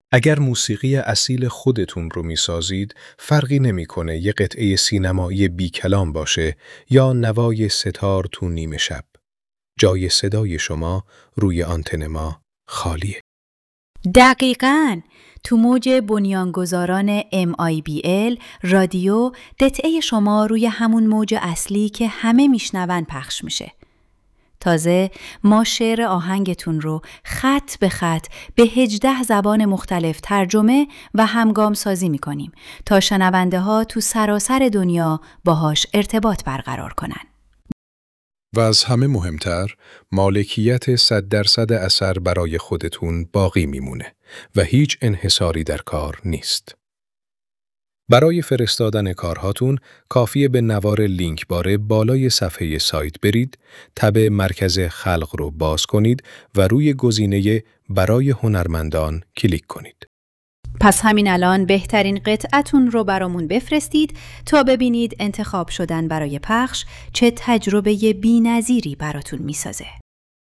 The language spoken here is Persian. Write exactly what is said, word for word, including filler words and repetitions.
اگر موسیقی اصیل خودتون رو میسازید، فرقی نمیکنه یه قطعه سینمایی بی کلام باشه یا نوای ستار تو نیمه شب. جای صدای شما روی آنتن ما خالیه. دقیقاً. تو موج بنیانگذاران ام آی بی ال رادیو قطعه شما روی همون موج اصلی که همه میشنون پخش میشه. تازه ما شعر آهنگتون رو خط به خط به هجده زبان مختلف ترجمه و همگام سازی میکنیم تا شنونده ها تو سراسر دنیا باهاش ارتباط برقرار کنن. و از همه مهمتر، مالکیت صد درصد اثر برای خودتون باقی میمونه و هیچ انحصاری در کار نیست. برای فرستادن کارهاتون کافیه به نوار لینک باره بالای صفحه سایت برید، تب مرکز خلق رو باز کنید و روی گزینه برای هنرمندان کلیک کنید. پس همین الان بهترین قطعتون رو برامون بفرستید تا ببینید انتخاب شدن برای پخش چه تجربه بی‌نظیری براتون میسازه.